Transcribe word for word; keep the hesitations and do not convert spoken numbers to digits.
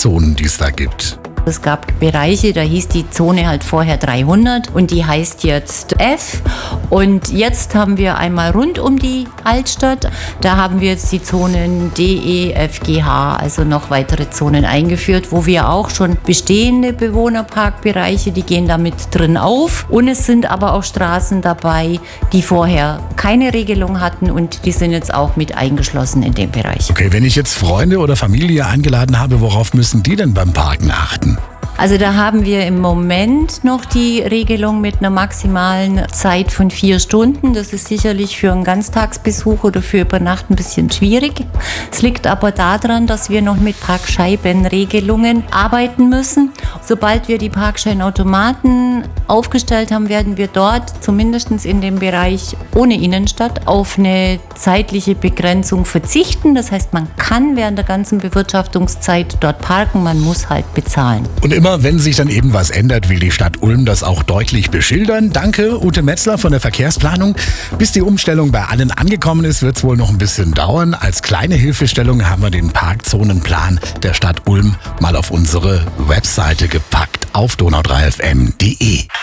Parkzonen, die es da gibt? Es gab Bereiche, da hieß die Zone halt vorher dreihundert und die heißt jetzt F. Und jetzt haben wir einmal rund um die Altstadt, da haben wir jetzt die Zonen D, E, F, G, H, also noch weitere Zonen eingeführt, wo wir auch schon bestehende Bewohnerparkbereiche, die gehen da mit drin auf. Und es sind aber auch Straßen dabei, die vorher keine Regelung hatten und die sind jetzt auch mit eingeschlossen in dem Bereich. Okay, wenn ich jetzt Freunde oder Familie eingeladen habe, worauf müssen die denn beim Parken achten? Also da haben wir im Moment noch die Regelung mit einer maximalen Zeit von vier Stunden. Das ist sicherlich für einen Ganztagsbesuch oder für Übernachten ein bisschen schwierig. Es liegt aber daran, dass wir noch mit Parkscheibenregelungen arbeiten müssen. Sobald wir die Parkscheinautomaten aufgestellt haben, werden wir dort zumindest in dem Bereich ohne Innenstadt auf eine zeitliche Begrenzung verzichten. Das heißt, man kann während der ganzen Bewirtschaftungszeit dort parken, man muss halt bezahlen. Und immer wenn sich dann eben was ändert, will die Stadt Ulm das auch deutlich beschildern. Danke, Ute Metzler von der Verkehrsplanung. Bis die Umstellung bei allen angekommen ist, wird es wohl noch ein bisschen dauern. Als kleine Hilfestellung haben wir den Parkzonenplan der Stadt Ulm mal auf unsere Webseite gepackt auf donau drei F M punkt de.